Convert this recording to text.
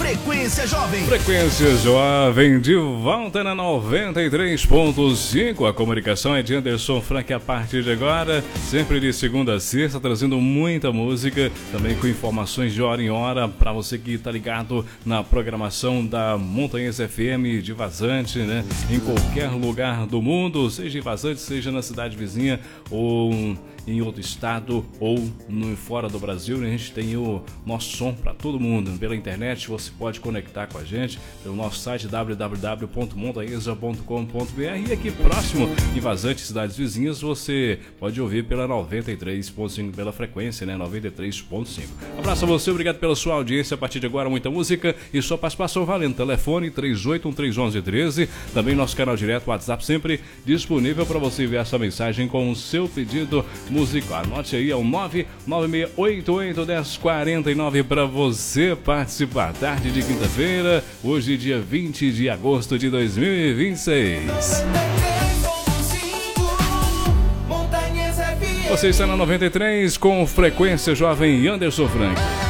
Frequência Jovem. Frequência Jovem de volta na 93.5. A comunicação é de Anderson Frank a partir de agora, sempre de segunda a sexta, trazendo muita música, também com informações de hora em hora para você que está ligado na programação da Montanhesa FM de Vazante, né? Em qualquer lugar do mundo, seja em Vazante, seja na cidade vizinha ou em outro estado ou fora do Brasil, né? A gente tem o nosso som para todo mundo. Pela internet você pode conectar com a gente pelo nosso site www.montanhesa.com.br e aqui próximo em Vazante, cidades vizinhas, você pode ouvir pela 93.5, pela frequência, né? 93.5. Abraço a você, obrigado pela sua audiência. A partir de agora, muita música e sua participação valendo. Telefone 38131113, também nosso canal direto, WhatsApp sempre disponível para você enviar sua mensagem com o seu pedido musical. Anote aí, é o 996881049 para você participar. Tarde de quinta-feira, hoje dia 20 de agosto de 2026. Você está na 93 com Frequência Jovem Anderson Frank.